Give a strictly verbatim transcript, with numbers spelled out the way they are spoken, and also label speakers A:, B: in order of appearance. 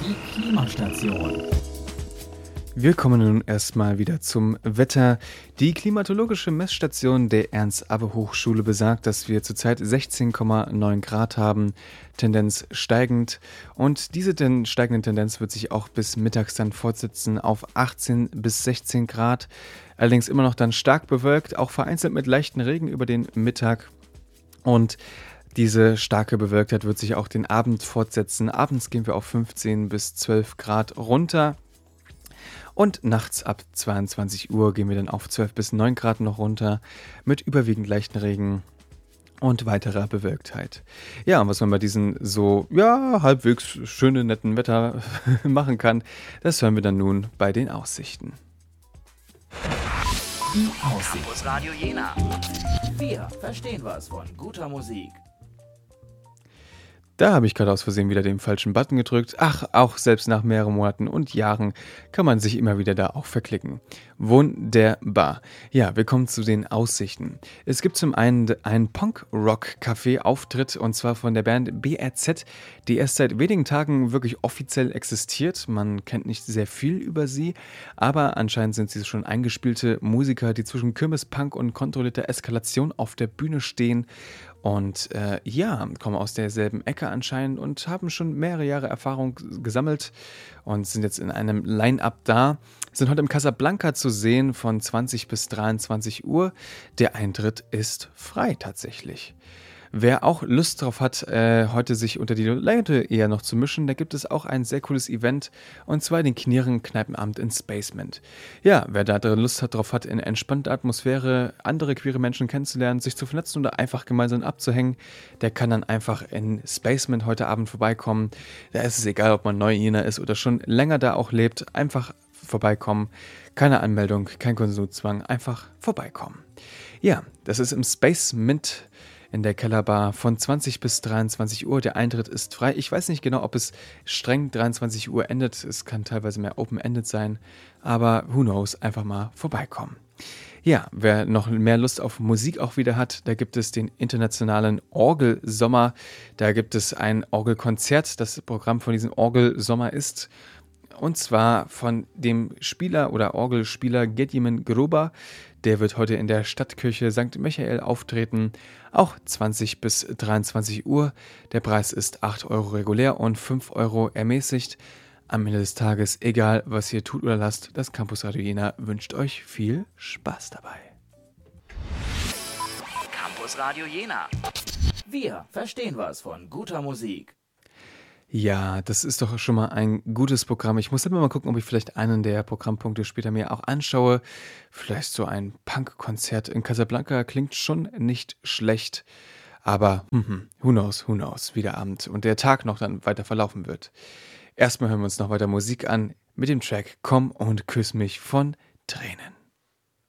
A: Die Klimastation.
B: Wir kommen nun erstmal wieder zum Wetter. Die klimatologische Messstation der Ernst-Abbe-Hochschule besagt, dass wir zurzeit sechzehn Komma neun Grad haben, Tendenz steigend. Und diese ten steigende Tendenz wird sich auch bis mittags dann fortsetzen auf achtzehn bis sechzehn Grad. Allerdings immer noch dann stark bewölkt, auch vereinzelt mit leichten Regen über den Mittag. Und diese starke Bewölktheit wird sich auch den Abend fortsetzen. Abends gehen wir auf fünfzehn bis zwölf Grad runter. Und nachts ab zweiundzwanzig Uhr gehen wir dann auf zwölf bis neun Grad noch runter mit überwiegend leichten Regen und weiterer Bewölktheit. Ja, und was man bei diesem so, ja, halbwegs schönen, netten Wetter machen kann, das hören wir dann nun bei den Aussichten.
A: Die Aussicht.
C: Campus Radio Jena.
A: Wir verstehen was von guter Musik.
B: Da habe ich gerade aus Versehen wieder den falschen Button gedrückt. Ach, auch selbst nach mehreren Monaten und Jahren kann man sich immer wieder da auch verklicken. Wunderbar. Ja, wir kommen zu den Aussichten. Es gibt zum einen einen Punk-Rock-Café-Auftritt und zwar von der Band B R Z, die erst seit wenigen Tagen wirklich offiziell existiert. Man kennt nicht sehr viel über sie, aber anscheinend sind sie schon eingespielte Musiker, die zwischen Kirmes, Punk und kontrollierter Eskalation auf der Bühne stehen. Und äh, ja, kommen aus derselben Ecke anscheinend und haben schon mehrere Jahre Erfahrung gesammelt und sind jetzt in einem Line-Up da. Sind heute im Casablanca zu sehen von zwanzig bis dreiundzwanzig Uhr. Der Eintritt ist frei tatsächlich. Wer auch Lust drauf hat, äh, heute sich unter die Leute eher noch zu mischen, da gibt es auch ein sehr cooles Event und zwar den Knieren-Kneipenabend in Spacement. Ja, wer da Lust hat, drauf hat, in entspannter Atmosphäre andere queere Menschen kennenzulernen, sich zu vernetzen oder einfach gemeinsam abzuhängen, der kann dann einfach in Spacement heute Abend vorbeikommen. Da ist es egal, ob man Neu-Jena ist oder schon länger da auch lebt, einfach vorbeikommen. Keine Anmeldung, kein Konsumzwang, einfach vorbeikommen. Ja, das ist im Spacement in der Kellerbar von zwanzig bis dreiundzwanzig Uhr. Der Eintritt ist frei. Ich weiß nicht genau, ob es streng dreiundzwanzig Uhr endet. Es kann teilweise mehr open-ended sein, aber who knows, einfach mal vorbeikommen. Ja, wer noch mehr Lust auf Musik auch wieder hat, da gibt es den internationalen Orgelsommer. Da gibt es ein Orgelkonzert. Das Programm von diesem Orgelsommer ist und zwar von dem Spieler oder Orgelspieler Gedjimen Gruber. Der wird heute in der Stadtkirche Sankt Michael auftreten, auch zwanzig bis dreiundzwanzig Uhr. Der Preis ist acht Euro regulär und fünf Euro ermäßigt. Am Ende des Tages, egal was ihr tut oder lasst, das Campus Radio Jena wünscht euch viel Spaß dabei.
C: Campus Radio Jena.
A: Wir verstehen was von guter Musik.
B: Ja, das ist doch schon mal ein gutes Programm. Ich muss immer mal gucken, ob ich vielleicht einen der Programmpunkte später mir auch anschaue. Vielleicht so ein Punk-Konzert in Casablanca klingt schon nicht schlecht. Aber hm, who knows, who knows, wie der Abend und der Tag noch dann weiter verlaufen wird. Erstmal hören wir uns noch weiter Musik an mit dem Track Komm und küss mich von Tränen.